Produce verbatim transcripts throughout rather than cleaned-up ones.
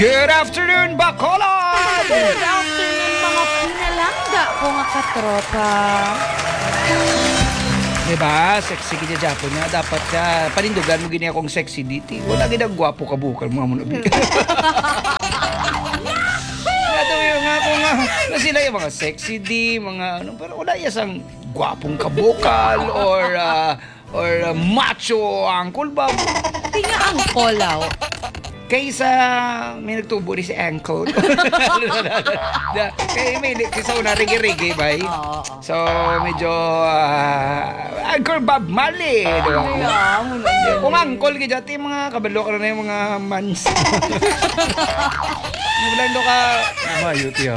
Good afternoon, Bacolod! Good afternoon, mga pinalangga ko nga katropa. Diba? Sexy ka Japon niya. Dapat ka, panindugan mo gini akong sexy dito. Wala ginang gwapo ka bukal mga munabi. Nato yung nga kung nga, na sila yung mga sexy di, mga ano, pero wala yasang gwapong kabukal or uh, or uh, macho angkol ba? Tinga ang kolaw. Kaysa may nagtubo rin si ankle. Kaya may kaysa una rigi-rigi ba? Oo. So medyo uh, Anchor Bob Marley. Diba? Kung angkol ka dyan, yung mga kabalo ka na yung mga mans. Nabalando ka, mayo tiyaw.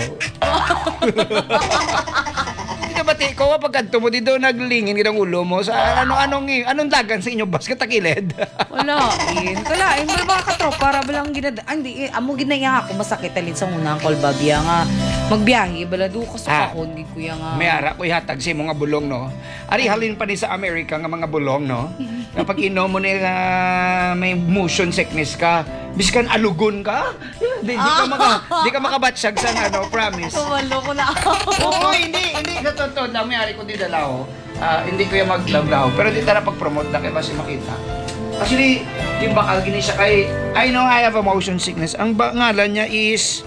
Bati ko kapag kanto mo dito naglingin ng ulo mo sa ano-anong anong dagan sa inyo bas katakilid. Wala, in. Kalain mo mga katropa para balang ginada. Hindi, amo ginaya ako masakit alin sa unang kolbabya nga. Magbiyahe, bala do ko sa kahon, gid kuya nga. May ara ko ihatag si mga bulong, no? Ari halin pa ni sa Amerika nga mga bulong, no? Kapag inom mo ni uh, may motion sickness ka, biskan alugon ka, di, di ka maka di ka makabatsyag sa ano, promise. Tumalo ko na. Oo, hindi, hindi sa totoo lang, may ari ko di dalaw. Uh, hindi ko yung maglablaw, pero di tara pag-promote na kay basi makita. Actually, yung bakal gini siya kay, I know I have a motion sickness. Ang ba ngalan niya is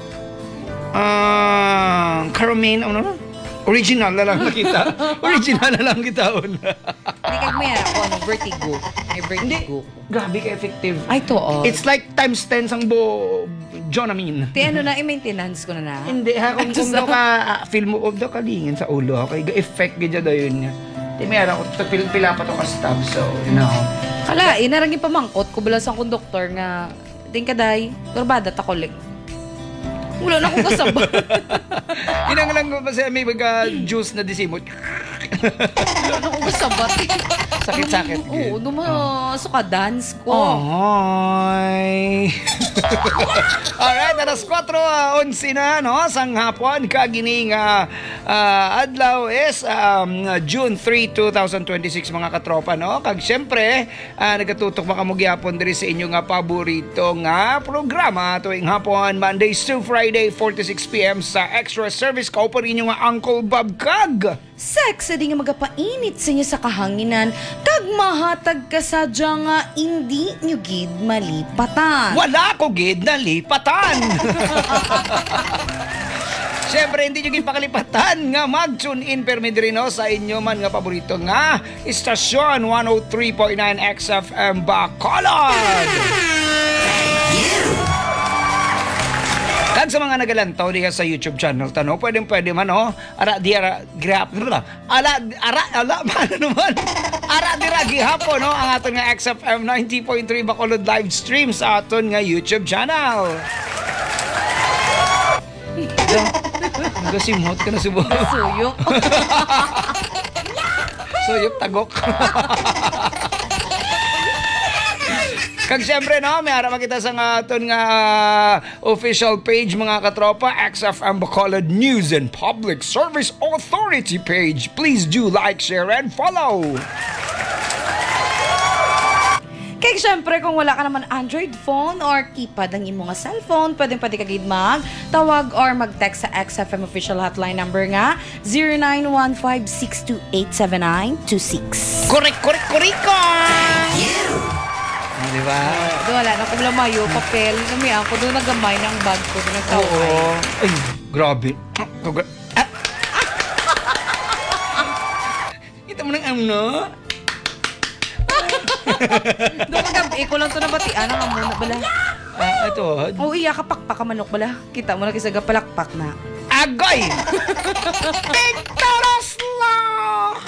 Ah, uh, Carmine, ano na? Original na lang nakita. Original na lang kita una. Hindi kag may ako ano, vertigo. May vertigo. Grabe ka effective. Ay to oh. It's like times ten sang bo Jonamine. Ti ano na i-maintenance ko na na. Hindi ha kung kung do ka uh, feel mo og do ka lingin sa ulo okay ga effect gid daw yun niya. Ti may ara ko pila pa to ka stab so you know. Kala inaragi pamangkot ko bala sa konduktor nga ding kaday turbada ta kolek. Wala na akong kasabay. Inang lang ko kasi may baga juice na disimot. Wala na akong kasabay. Sakit-sakit. Oo, dumaso ka dance ko. Oy. Alright, alas kwatro onse na, no? Sang hapon, kagining uh, uh, adlaw is um, June third, twenty twenty-six, mga katropa, no? Kag syempre, uh, nagatutok makamugyapon diri sa inyo nga paborito nga programa tuwing hapon, Mondays to Friday, four to six p.m. sa Extra Service ko pa rin yung nga Uncle Bob Kag. Sex, di nga magapainit sa inyo sa kahanginan, kag mahatag ka sadya nga hindi nyo gid malipatan. Wala ko gid na lipatan. Siyempre, hindi nyo pakalipatan nga mag-tune in permedrino sa inyo man nga paborito nga istasyon one oh three point nine X F M Bacolod. Kan sa mga nagalantaw diha sa YouTube channel tano, pwedeng pwede man oh. Ara di ara grab ala ara ala man naman. Ara dira gihapon no ang aton nga X F M ninety point three Bacolod live stream sa aton nga YouTube channel. Gasimot ka na subo. Suyok. Suyok tagok. Kag siyempre no, may ara makita sa nga aton nga uh, official page mga katropa, X F M Bacolod News and Public Service Authority page. Please do like, share, and follow. Kaya siyempre, kung wala ka naman Android phone or keypad ang imo nga cellphone, pwedeng pwede kagid mag tawag or mag-text sa X F M official hotline number nga zero nine one five six two eight seven nine two six. Korek, korek, korek ko! Di ba? Doon wala na kung lamayo, papel. Namiyan ko doon nagamay ng bag ko. Doon nagtaway. Oo. Ay, grabe. Ah! Kita mo ng ano? Doon kagabi ko lang ito nabatian. Ang muna bala. Ah, ito. Oo, iya kapakpak ka manok bala. Kita mo na kisaga palakpak na. Agoy! Victoros Lock!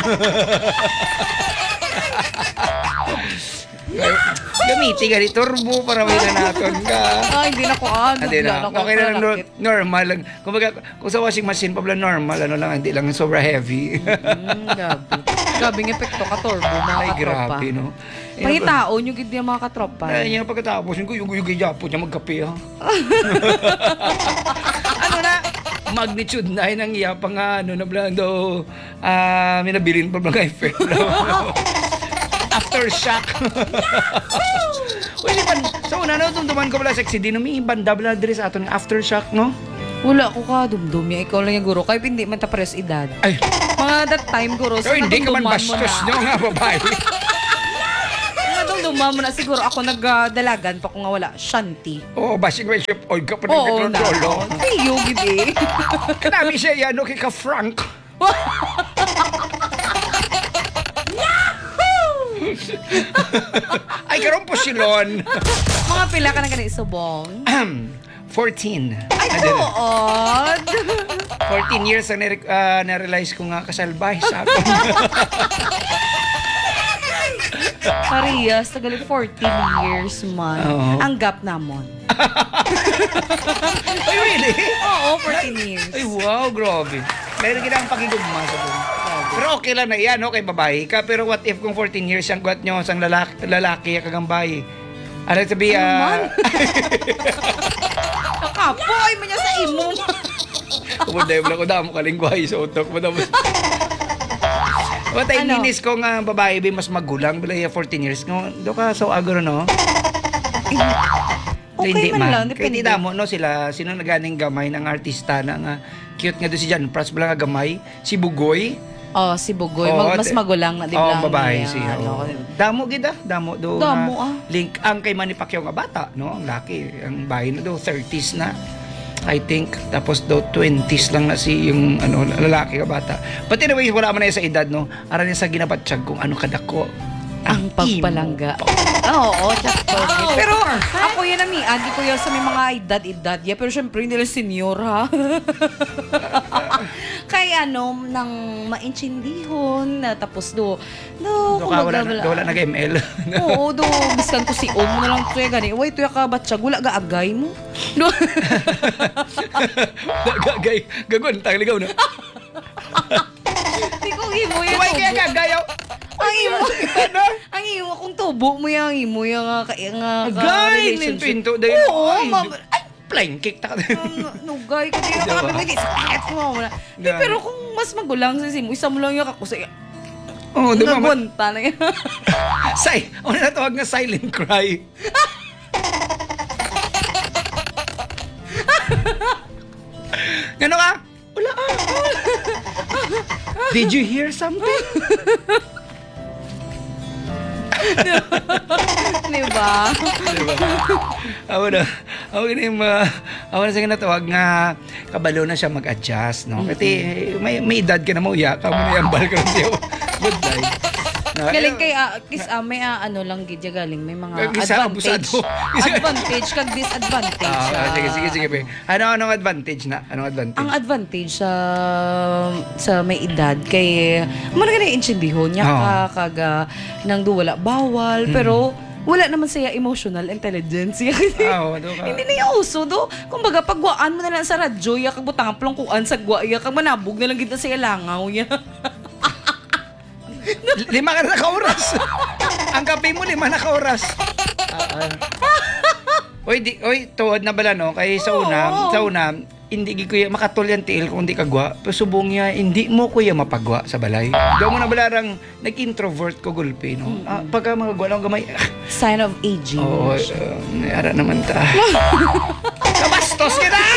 Gamitin ka ni turbo para may nanaton ka. Ay, hindi na ko ano. Hindi na. Okay na lang, no- normal lang. Kung, baga, kung sa washing machine pa pala normal, ano lang, hindi lang sobra heavy. Mm, gabi. Gabing epekto ka turbo, mga Ay, katropa. grabe, no? Pahitao nyo gid yung mga katropa. Ay, yung pagkatapos, yung kuyug-kuyug yung japo niya magkape, ha? Ano na? Magnitude nine ang iya pa nga, ano, na blando, ah, minabilin pa mga effect. Aftershock. Uy, di ban, so una na, tumduman ko pala sexy, di na may banda pala diri sa aton aftershock, no? Wala ko ka, dumdum ya. Ikaw lang yung guro. Kahit hindi man ta pares edad. Ay, Mga that time, guro. so hindi ka man bastos nyo nga, babae. Mga dumduman mo na. Siguro ako nagdalagan pa kung nga wala. Shanti. Oo, basig may ship oil ka pa ng Oo na. katrolo. Ay, yogi be. Kanami siya yan, okay ka, Frank. Ay, karon po silon. Mga pila ka na ganit subong. fourteen. Ay, Ano na? tuod. fourteen years na nare- ah, na-realize ko nga kasalbay sa akin. Parehas, tagalit fourteen years man. Oo. Ang gap namon. Ay, really? Oo, fourteen years. Ay, wow, grabe. Meron kita ang pakigugma sa doon. Pero okay lang na yan, okay, babae ka. Pero what if kung fourteen years ang gwat nyo, sang lalaki, lalaki kagambay? Ano sabi, Ano ah... man? Nakapoy mo niya sa imo. Kumunday mo lang ko damo kalingwahe sa utok mo. What I Ano? mean is kung uh, babae ba mas magulang bila ya fourteen years no do ka so agro no. Okay man lang, Kaya depende. di damo no sila sino naganing gamay ng artista na nga cute nga do si Jan Pras bala nga gamay si Bugoy. Oh, si Bugoy. Oo, Mag, mas te- magulang na, di Oh, ba? babae Niya, siya. ano. oh. Damo gida, damo do Damo, nga ah. link ang kay Manny Pacquiao nga bata no, ang laki, ang bahay na do thirties na. I think tapos do twenties lang na si yung ano lalaki ka bata. But anyway, wala man na sa edad no. Ara niya sa ginapatyag kung ano kadako Ang pagpalangga. Oo, oh, oh, Pero ako yan ami, hindi ko yan sa may mga edad-edad. Yeah, pero syempre hindi lang senior ha. Kaya ano, nang mainchindihon, na tapos do, do, Do ka wala, kumbaga, na- do wala nag-M L. Oo, do, biskan ko si Om mo na lang tuya gani. Uy, tuya ka batsyag, wala ga agay mo. Do, Gagay, gagon tagligaw na. di ko imo yan. Uy, kaya tubo. gagayaw. Ang imo, Ano? ang imo, kung tubo mo yan, ang imo yung nga, ka- nga, ka- Gay, relationship. ninpinto dahil. Oo, Ay, ma'am. Ay, flying kick ta ka. Nugay ka din Diba? yung kapit. Sakit mo. Wala. Eh, Gay. pero kung mas magulang sa sim, isa mo lang yung kakusay. Oh, di ba? ma- Nagunta na yan. Say, ano na tawag na silent cry? Gano ka? Wala ah. Did you hear something? Diba? Diba? Ako na, ako na yung, uh, ako na sa natawag nga, kabalo na siya mag-adjust, no? Kasi may, may edad ka na mo, ya, ka mo na yung bal ka na siya. Good life. No, Galing eh, kay, ah, kis, ah, may ah, ano lang, gidya galing, may mga Isa, advantage. abusado. Isa- Advantage, kag disadvantage. Ah, ah. sige, sige, sige. Pe. Ano, anong advantage na? Anong advantage? Ang advantage sa sa may edad kay mo na ganay inchindihon niya Oo. ka kaga nang duwala bawal pero wala naman siya emotional intelligence. Ah, oo, do ka. Hindi niya uso do. Kumbaga pagwaan mo na lang sa radyo ya kag butang plongkuan sa gwa ya kag manabog na lang gid na siya langaw ya. Lima ka na naka-oras. Ang kape mo, lima naka-oras. Ah, ah. Oy, di, oy, tuwad na bala, no? Kaya sa una, Oo. sa una, hindi gi kuya makatul yan tiil kung hindi kagwa. Pero subong niya, hindi mo kuya mapagwa sa balay. Daw mo na balarang nag-introvert ko gulpi, no? Ah, pagka mga gwa lang gamay, ah, Sign of aging. oo, uh, nayara naman ta. Kabastos ka na!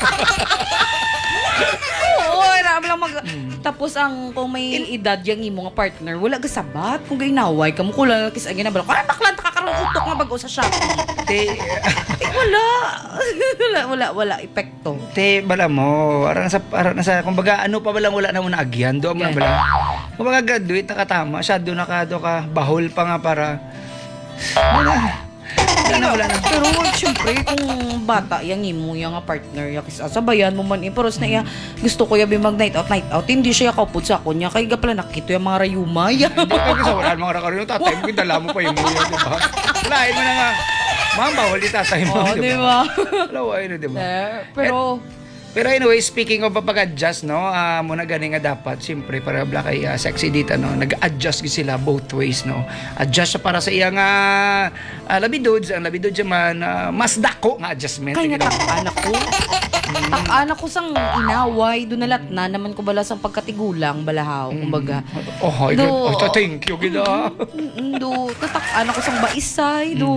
Oo, aram lang mag... Tapos ang kung may edad yung imo nga partner, wala ka sabat. Kung gainaway ka mo, kula lang kis agin na bala. Kaya baklan, takakaroon utok nga bago sa Shopee. Te, Eh, wala. wala, wala, wala. Epekto. te, bala mo, arang sa, arang sa, kumbaga, ano pa balang wala na mo na agyan, doon mo na Okay. bala. Kumbaga, graduate, nakatama, siya doon na ka, doon ka, bahol pa nga para, wala, wala na, wala na. Pero syempre, kung bata, yung imo, yung nga partner, yung kis sabayan mo man, eh, pero na iya, gusto ko yabi mag night out, night out, hindi siya kaupod sa ako niya, kaya pala nakito yung mga rayuma, ya. Hindi ka kasi wala mga rakaroon, yung tatay mo, dala mo pa yung muya, di ba? Wala, mo na nga, ma'am, bawal di tatay mo, Oo, di di ba? ba? Wala, wala, di ba? Eh, Pero, Pero anyway, speaking of pag-adjust, no, ah muna gani nga dapat, siyempre, para bla kay ah, sexy dita, no, nag-adjust gid sila both ways, no. Adjust siya para sa iyang uh, labidods, ang labidods man, ah, mas dako nga adjustment. kaya Tingnan mo. takaan ako. Takaan ako sang inaway, doon nalat na naman ko bala sang pagkatigulang, balahaw, kumbaga. Oh, ay, Do- oh, thank you, gida. Mm, do, tataan ako sang baisay, do,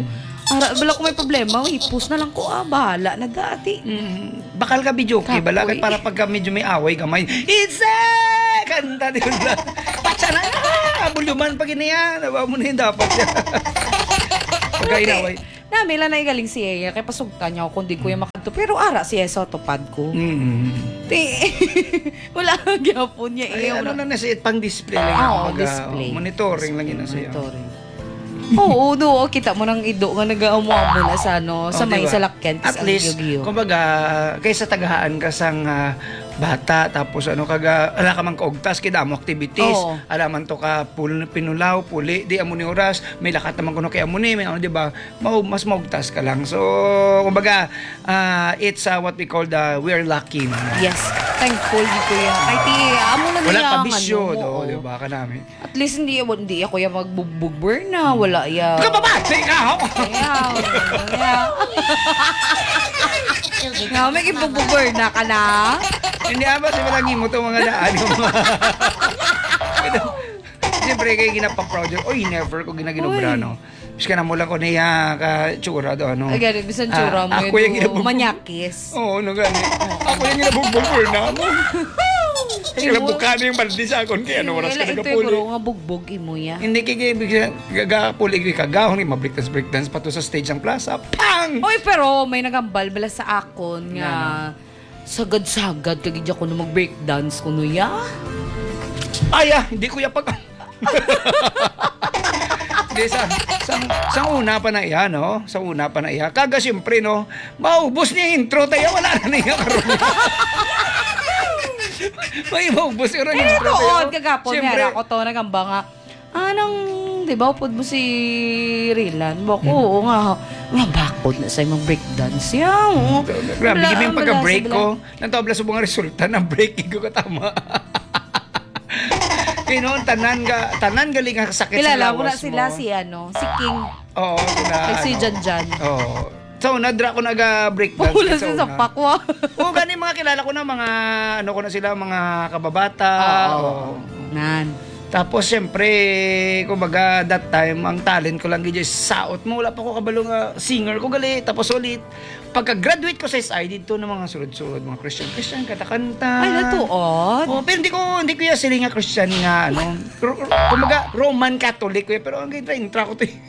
Ara, bala ko may problema, i-post na lang ko, ah, bahala na dati. Mm, bakal ka video okay, bala Kapoy. para pagka medyo may away gamay. It's a kanta din lang. Patsa na na, buluman pag iniyan. Nabawa mo na yung dapat yan. Pagka inaway. Nami lang na igaling si Eya, kaya pasugtan niya ako kung di ko yung makanto. Pero ara siya sa tupad ko. Mm. Ti, wala kang gyapon niya. Ay, Iya, ano wala. na nasa pang display lang. Oo, kumbaga, display. Monitoring lang yun na siya. Monitoring. Oo, do, kita mo ng ido nga nag-aumuamo na sa ano, sa Oh, may diba? salakyan. At least, kumbaga, kaysa tagahaan ka sang ah, bata, tapos ano kaga, ala ka man kaugtas, kida mo activities, Oo. ala man to ka pul, pinulaw, puli, di amo ni oras, may lakat naman kuno kay amo ni, may ano, di ba? Mau, mas maugtas ka lang. So, kumbaga, ah, it's ah, what we call the, we're lucky. No? Yes, thankful di ko yan. Ay, ti, amo na Wala niya pa ang bisyo, ano, do, oo. di ba, ka namin. At least hindi, hindi ako yung magbugbugber na, wala ya. Ka ba ba? Sige ka, ho! Kaya, kaya. Nga, may ibugbugber na ka na. Hindi ba, si malagi mo itong mga daan. Yung mga... Siyempre, kayo ginapang-project. Oy, never ko ginaginubra, Uy. no? Bis ka na mo lang ko niya ka tsura do, ano? Ay, ganit, bisan tsura mo Ah, ako yung yun. ginabugbog. Manyakis. Oo, no, gani. Ako yung ginabugbog na mo. Kaya bukano yung baldi sa akon, kaya ano oras ka Ito yung nagapuli. puro nga bugbog imo ya. Hindi kaya ibig sabihin, gagapuli ka gagahon, ni mabreakdance breakdance pato sa stage ng plaza. Pang! Oy, pero may nagambal bala sa akon nga Nga, sagad-sagad kagidya ko na mag-breakdance kuno ya. Ay, ah, hindi ko yapag... Hindi, sa, sa, sa una pa na iya, no? Sa una pa na iya. Kaga siyempre, no? Maubos niya yung intro tayo. Wala na niya karoon. May maubos yung Pero intro tayo. doon, kagapon Siyempre, nga ako to nagamba nga. Anong, di ba, upod mo si Rilan? Bako, oo nga. Nga bakod na sa imong breakdance. Yan, oo. Grabe, Bala- gibing bala- pagka-break bala- ko. Nantabla sa mga resulta ng breaking ko katama. Kaya noon, tanan ga, tanan galing ang sakit sa Kilala mo na lawas sila mo. si ano, si King. Oo, sila. Like si ano. Jan Jan. Oo. So, nadra ko naga-breakdance. Wala sa si una. sa pakwa. Oo, gani mga kilala ko na mga ano ko na sila mga kababata. Oo. Oo. Nan. Tapos syempre, kumbaga that time ang talent ko lang gid saot mo wala pa ko kabalo nga singer ko gali tapos ulit pagka-graduate ko sa S I dito ng mga sulod-sulod mga Christian Christian kanta-kanta. Ay, natuod. Oh, pero hindi ko hindi ko ya sila nga Christian nga ano. ro- ro- Kumbaga Roman Catholic ko ya, pero ang gitra intra ko to. eh.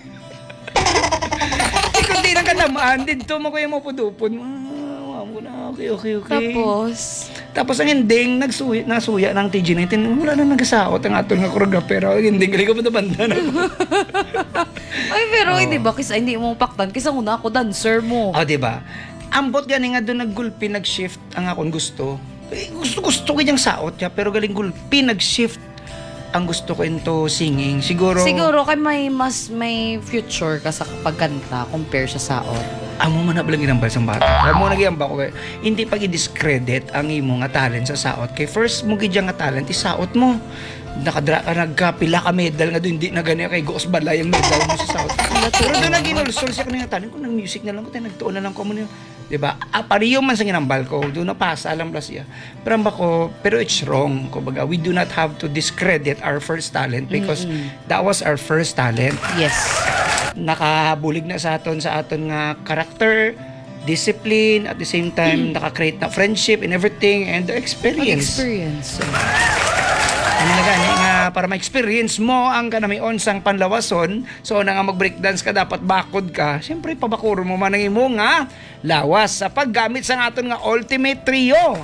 Ikaw di na kanamaan dito mo ko yung mapudupon. Ah, mo na okay okay okay. Tapos, Tapos ang ending, nagsuya, nasuya ng T G nineteen. Wala na nagasaot ang aton nga choreographer. Ang ending, gali ko pa banda na. ay pero hindi ba kisa hindi mo paktan kisa una ako dancer mo. O, di ba? Ambot gani nga doon naggulpi, nag-shift ang akong gusto. Eh, gusto, gusto ko yung saot niya, pero galing gulpi, nag-shift ang gusto ko into singing. Siguro, Siguro kay may mas may future ka sa pagkanta compare sa saot. amo man na balang ginambal sa bata. Amo na giyamba ko, eh, hindi pag i-discredit ang imo nga talent sa saot. Kay first mo gidya nga talent, isaot mo. Nakadra ka, nagkapila ka medal nga doon, hindi na ganyan kay Goos Balay ang medal mo sa saot. Pero doon nag-inulsol siya ko na nga talent, kung nag-music na lang ko, tayo nagtuon na lang ko mo niyo. Diba? Ah, pariyo man sa ginambal ko, doon napasa, alam ba siya. Pero ang bako, pero it's wrong. Kumbaga, we do not have to discredit our first talent because that was our first talent. Yes. Nakabulig na sa aton sa aton nga character, discipline, at the same time naka-create na friendship and everything and the experience. Experience. Ano na gani nga para ma-experience mo ang kanami onsang panlawason, so na nga mag-breakdance ka dapat bakod ka. Syempre pabakuro mo man ang imo nga lawas sa paggamit sa aton nga ultimate trio.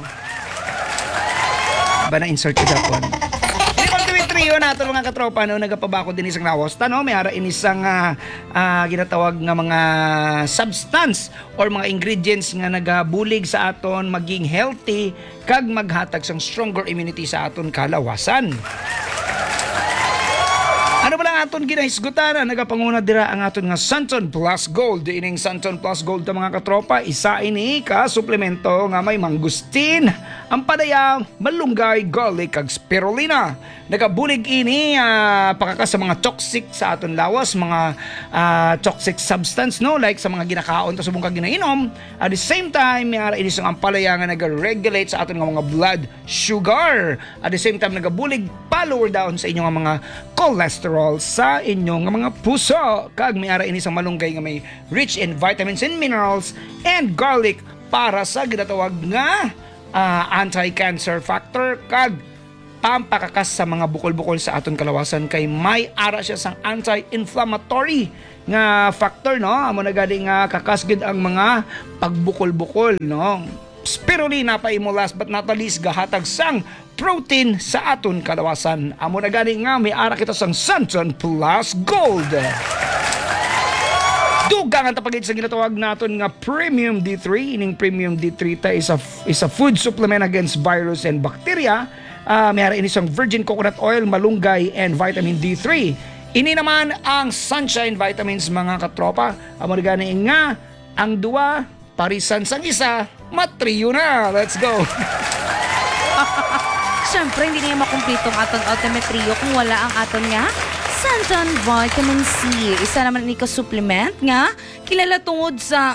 Ba na insert ko dapon. Yung ultimate trio nato mga katropa no nagapabakod din isang lawas tano may ara inisang uh, uh, ginatawag nga mga substance or mga ingredients nga nagabulig sa aton maging healthy kag maghatag sang stronger immunity sa aton kalawasan. Ano ba lang aton ginahisgutan? Nagapanguna dira ang aton nga Santon Plus Gold. Ining Santon Plus Gold ta mga katropa, isa ini ka suplemento nga may mangustin, ampadaya, malunggay, garlic kag spirulina. Nagabulig ini uh, pakaka sa mga toxic sa aton lawas, mga uh, toxic substance no like sa mga ginakaon ta subong kag ginainom. At the same time, may ara ini sang ampalaya nga naga-regulate sa aton nga mga blood sugar. At the same time nagabulig pa lower down sa inyong mga cholesterol sa inyong mga puso. Kag may ara ini sa malunggay nga may rich in vitamins and minerals, and garlic para sa ginatawag nga uh, anti-cancer factor kag pampakakas sa mga bukol-bukol sa aton kalawasan, kay may ara siya sang anti-inflammatory nga factor, no? Amo na gani nga kakasgid ang mga pagbukol-bukol, no? Spirulina pa imo last but not the least gahatag sang protein sa aton kalawasan. Amo na gani nga may ara kita sang Santon Plus Gold. Dugang ang tapagid sa ginatawag naton nga Premium D three. Ining Premium D three ta is a, is a food supplement against virus and bacteria. Uh, may ara ini sang virgin coconut oil, malunggay, and vitamin D three. Ini naman ang sunshine vitamins, mga katropa. Amo na gani nga ang duwa parisan sang isa, matriyo na. Let's go. Siyempre, hindi niya makumpleto ang aton ultimate trio kung wala ang aton nga Santon Vitamin C. Isa naman ni ka-supplement nga kilala tungod sa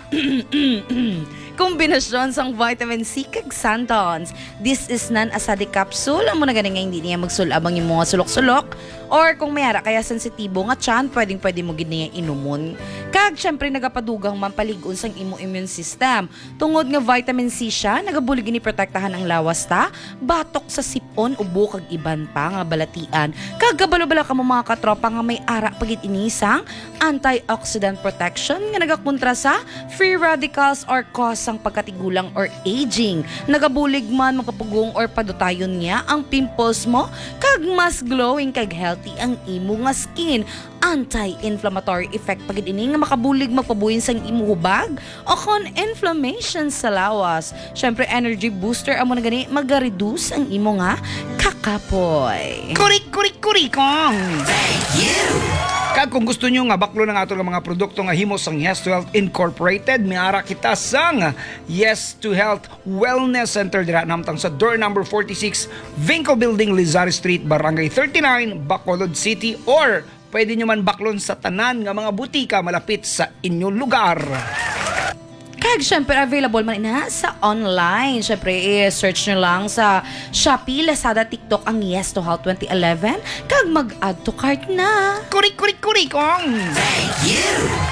kombinasyon sang vitamin C kag Santons. This is non-acidic capsule. Amo na ganing nga hindi niya magsulabang yung mga sulok-sulok. Or kung mayara kaya sensitibo nga tiyan, pwedeng pwede mo gid niya inumon. Kag syempre nagapadugang mampaligon sang imo immune system. Tungod nga vitamin C siya, nagabulig ni protektahan ang lawas ta, batok sa sipon, ubo kag iban pa nga balatian. Kag kabalo-bala ka mo mga katropa nga may ara pagit inisang antioxidant protection nga nagakontra sa free radicals or cause sang pagkatigulang or aging. Nagabulig man makapugong or padutayon niya ang pimples mo, kag mas glowing kag healthy ang imo nga skin. Anti-inflammatory effect pagid ini nga makabulig magpabuyin sang imo hubag o kon inflammation sa lawas. Syempre energy booster amo na gani magareduce ang imo nga kakapoy. Kurik kurik kurikong. Thank you. Kag kung gusto nyo nga baklo ng ato ng mga produkto nga himo sang Yes to Health Incorporated, miara kita sang Yes to Health Wellness Center dira namtang sa door number forty-six, Vinco Building, Lizares Street, Barangay thirty-nine, Bacolod City, or pwede nyo man baklon sa tanan nga mga butika malapit sa inyong lugar. Kag syempre available man ina sa online. Syempre i-search nyo lang sa Shopee, Lazada, TikTok ang Yes to Health twenty eleven. Kag mag-add to cart na. Kurik kurik kurikong. Thank you.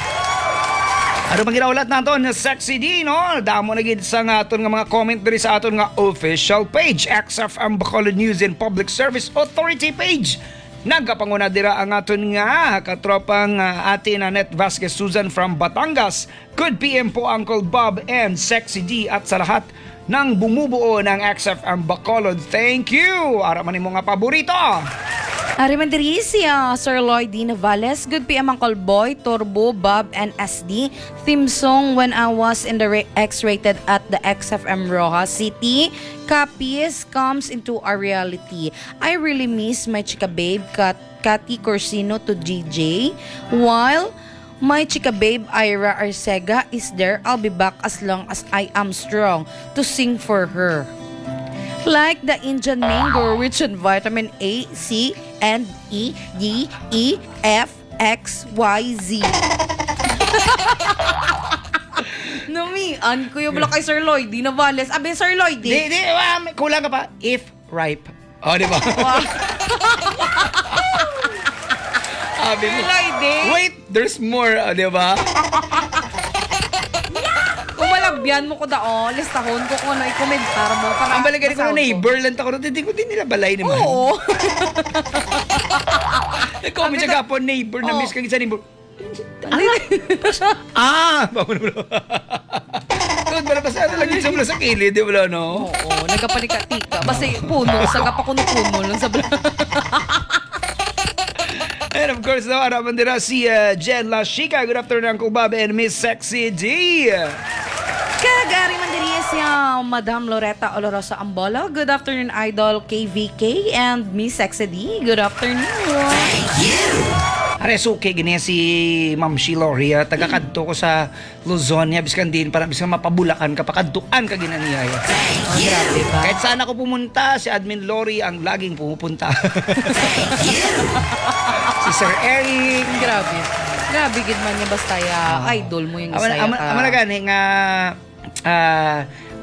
Ano pang ginaulat naton na Sexy D, no? Damo na gid sa nga aton nga mga comment diri sa aton nga official page, X F M Bacolod News and Public Service Authority page. Nagkapanguna dira ang aton nga katropang uh, ate Nanette Vasquez Susan from Batangas. Good P M po Uncle Bob and Sexy D at sa lahat ng bumubuo ng X F M Bacolod. Thank you! Ara man imo nga paborito. Ari man diri siya, Sir Lloyd D. Navales. Good P M Uncle Boy, Turbo, Bob, and S D. Theme song When I Was in the Ra- X-Rated at the X F M Rojas City. Copies comes into our reality. I really miss my chika babe, Kat Cathy Corsino to G J. While my chika babe, Ira Arcega, is there, I'll be back as long as I am strong to sing for her. Like the Indian mango rich in vitamin A, C, and E, D, E, F, X, Y, Z. Namian ko yung bala kay Sir Lloyd, di Navales. Abi, Sir Lloyd, di? Di, di, um, kulang ka pa. If ripe. O, oh, di ba? Abi mo. Lloyd, di? Wait, there's more, oh, di ba? Umalabyan mo ko daon, listahon ko kung ano i-komentar mo. Para ang balagari ko na neighbor lang ako. Hindi ko din nila balay naman. Oo. Nag-comment siya kapon, neighbor, na miss kang isa neighbor. Ah! Kung ba basta ano lang yung sabla sa kilid, di ba, no? Oo, nagkapanikatika. Basta puno, saga pa kuno puno lang sa bla. And of course, no, araman dira si uh, Jen La Chica. Good afternoon, Uncle Bob and Miss Sexy D. Kagari man diri siya, Madam Loretta Olorosa Ambolo. Good afternoon, Idol K V K and Miss Sexy D. Good afternoon. Thank you. Ares okay, ganyan si Ma'am Shiloria. Taga-kadto ko sa Luzon. Biskan din, para biskan mapabulakan ka, pakadtuan ka ginaniya. Oh, grabe ba? Kahit saan ako pumunta, si Admin Lori ang laging pumupunta. Si Sir Eric. Grabe. Grabe gid man niya basta ya idol mo yung Ama, saya ama, ka. ama na gani nga uh,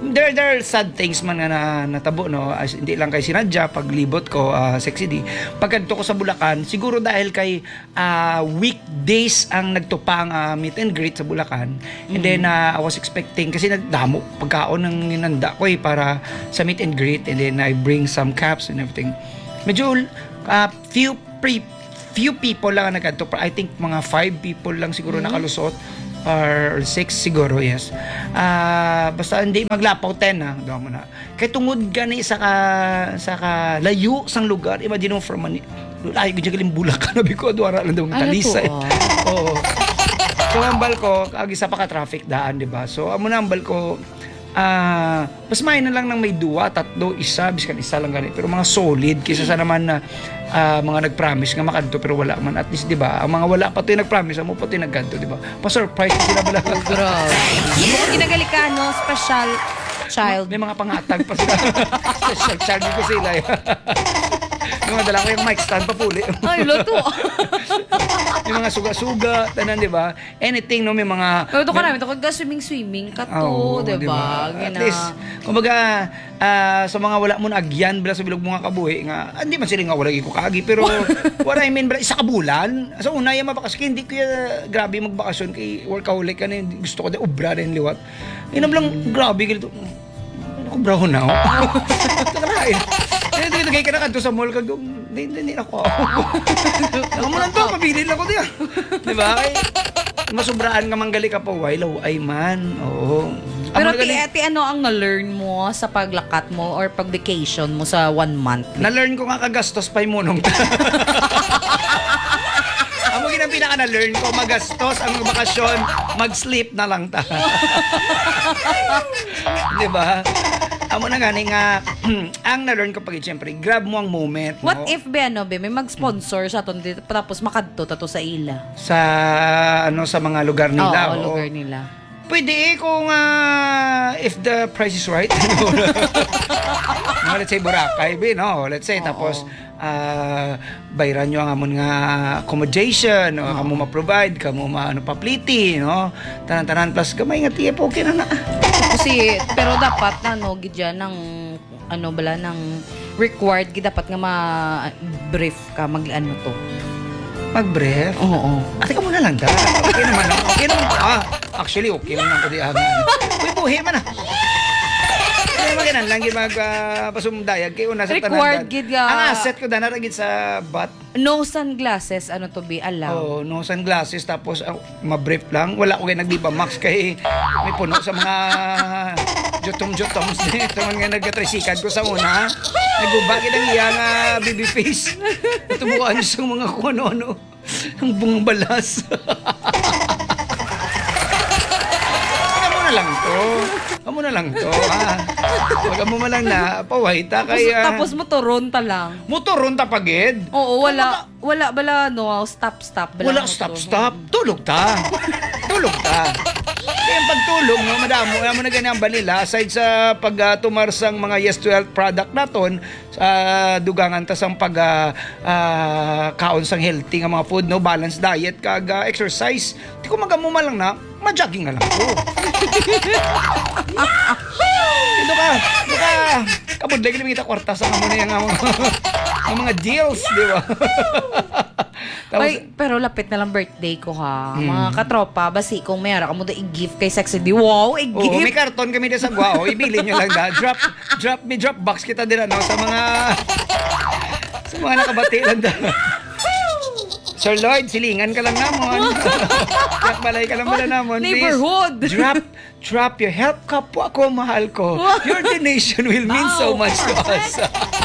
there there are sad things man nga na natabo no, as, hindi lang kay sinadya paglibot ko uh, Sexy D pagkadto ko sa Bulacan siguro dahil kay uh, weekdays ang nagtupang uh, meet and greet sa Bulacan and mm. then uh, I was expecting kasi nagdamo pagkaon ng inanda ko eh para sa meet and greet and then I bring some caps and everything medyo uh, few pre, few people lang ang nagkadto I think mga five people lang siguro mm. nakalusot or six siguro, yes. Ah, uh, basta hindi maglapaw ten ha, daw mo na. Kay tungod gani sa ka sa ka layo sang lugar, imagine mo from Manila. Layo gyud galing Bulacan na biko duara lang daw ng Talisay. Oo. So ambal ko agi sa pa ka traffic daan, di ba? So amo na ambal ko ah, uh, mas may na lang nang may duwa, tatlo, isa, biskan isa lang gani. Pero mga solid kaysa sa naman na uh, mga nag-promise nga makadto pero wala man. At least, di ba, ang mga wala pa ito yung nag-promise, amo pa ito yung nagkanto, di ba? Pa-surprise sila bala. Oh, grabe. Mukhang ginagali ka, no? Special child. May mga pangatag pa sila. Special child ko sila. Yung mga dala ko yung mic stand pa puli. Ay, loto. May mga suga-suga, tanan, di ba? Anything, no? May mga... Ito ka namin, ito ka swimming-swimming ka to, oh, di ba? At least, kumbaga, uh, sa mga wala mo na agyan, bala sa bilog mga kabuhi, nga, hindi man sila nga wala ko kaagi, pero what I mean, bala, isa ka bulan. Sa una, yung mabakasyon, hindi ko uh, grabe magbakasyon, kay workaholic ka na, gusto ko din, ubra rin liwat. Yun lang, grabe, ganito. Ano ko brown na, oh? Ito ka na, eh. Ito, ito, kaya ka na kanto sa mall, kag, hindi, hindi ako. Nakamunan to, pabilin ako diya. Di ba? Ay, masubraan ka manggali ka pa, wailaw, ay man, oo. Pero ti, ti ano ang na-learn mo sa paglakat mo or pag-vacation mo sa one month? Na-learn ko nga kagastos pa yung munong ta. Ang mga ang pinaka na-learn ko, magastos ang bakasyon, mag-sleep na lang ta. Di ba? Amo na gani nga, ang na-learn ko pag siyempre, grab mo ang moment. What no? if, be, ano, be, may mag-sponsor sa aton dito, tapos makadto tato sa ila? Sa, ano, sa mga lugar nila. Oo, oh, lugar nila. Pwede eh kung, uh, if the price is right. No, let's say Boracay, be, no? Let's say, oh, tapos, uh, bayran nyo ang amon nga accommodation, no? Oh. Kamu ma-provide, kamu ma-ano pa-pliti, no? Tanan-tanan, plus gamay nga tiya po, okay na na. Kasi, pero dapat, ano, gidya ng, ano bala, ng required, gid dapat nga ma-brief ka, mag-ano to. Mag-brief? Oo. Oh, oh. Ate ka muna lang, ta. Okay naman, okay naman po. Ah, actually, okay naman ko di agan. Uy, buhi man ah. Kaya maganan lang, yung mag-pasumdayag. Kaya una sa tanan. Required, gid nga. Ang asset ko, dana ragid sa bat. No sunglasses, ano to be, allowed. Oo, oh, no sunglasses, tapos uh, ma-brief lang. Wala ko kayo nagbiba max kay may puno sa mga jotom-jotoms dito. Mga nag-trisikad ko sa una. Nagubagid ang iyang uh, baby face. Natubukaan niyo sa mga kung ano-ano. Ang bungang balas. Amo na lang to. Amo na lang to. Ah. Wag mo malang na pawayta kaya. Tapos motoron ta lang. Motoron ta pagid. Oo, wala wala bala no, stop stop bala. Wala stop stop. Tulog ta. Tulog ta. Kaya ang pagtulog mo, madamo, alam mo na ganyan ang balila, aside sa pag-tumarsang uh, mga Yes to Health product naton, sa uh, dugangan ta sang pag uh, uh, kaon sang healthy nga mga food, no, balanced diet, kag uh, exercise. Di ko magamuma lang na, ma-jogging na lang ko. Ito ka, ito ka, kabudlay ka kita kwarta sa kamo na yung mga, mga deals, di ba? Tapos, ay, pero lapit na lang birthday ko ha. Hmm. Mga katropa, basi kung mayara ka mo da i-gift kay Sexy D. Wow, i-gift. Oo, may karton kami na sa Guao. Ibili nyo lang da. Drop, drop, may drop box kita din ano, sa mga sa mga nakabati lang da. Sir Lloyd, silingan ka lang namon. Drop balay ka lang mula namon. Neighborhood. Please, drop, drop your help kapwa ko, mahal ko. Your donation will mean so much to us.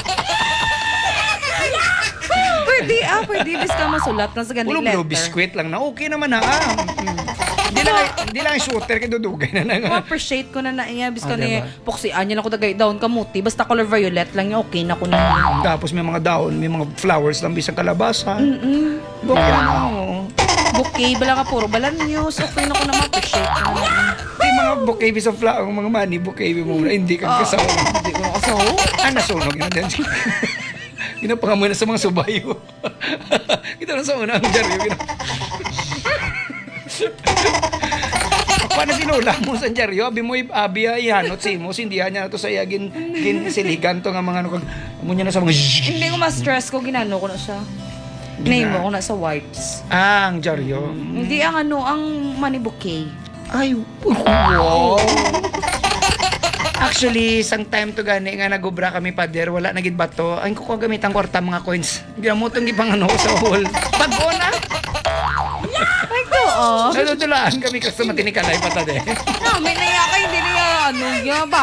Pwede ah, pwede. Bis ka masulat na sa ganit Ulo letter. blue biscuit lang na okay naman ha. Mm. Hindi lang hindi lang shooter kay dudugay na na. Ma-appreciate ko na na iya. Bis ka Ah, ni diba? poksian niya lang ko dagay down kamuti. Basta color violet lang niya, okay na ko na. Tapos may mga daon, may mga flowers lang bisang kalabasa. Mm-mm. Okay na oo. Bouquet, bala ka puro balan news. Okay na ko na ma-appreciate ko na na. May mga bouquet sa flower, mga money bouquet mo muna. Hindi ka kasawa. Hindi ko na kasawa. Ah, nasunog na din. Ginapangamoy na sa mga subayo. Kita na sa una ang dyaryo. Paano sinula mo sa dyaryo? Abi mo abi ihanot si mo sindihan niya na to sa iya gin gin siligan to nga mga ano kag mo niya na sa mga Hindi ko ma-stress ko, ginano ko na siya. Name mo ko na sa wipes. Ah, ang dyaryo. Hindi ang ano, ang money bouquet. Ay, wow. Actually, isang time to gani nga nagubra kami pader, wala na gid bato. Ay ko ko gamit ang kwarta mga coins. Ginamutong gipang ano ko sa hall. Bago na. Ay, ko, oh. Nadudulaan kami kasi matinikalay pa tade. No, may naya kayo, hindi niya, ano, niya ba?